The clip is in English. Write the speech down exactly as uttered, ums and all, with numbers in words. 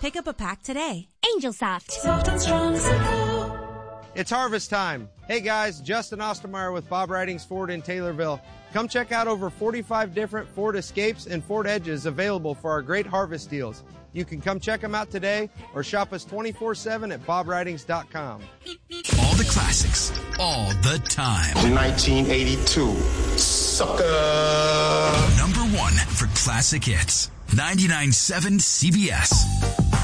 Pick up a pack today. Angel Soft. Soft and strong support. It's harvest time. Hey guys, Justin Ostermeyer with Bob Ridings Ford in Taylorville. Come check out over forty-five different Ford Escapes and Ford Edges available for our great harvest deals. You can come check them out today or shop us twenty-four seven at bob ridings dot com. All the classics, all the time. nineteen eighty-two. Sucker. Number one for classic hits. ninety-nine point seven C B S.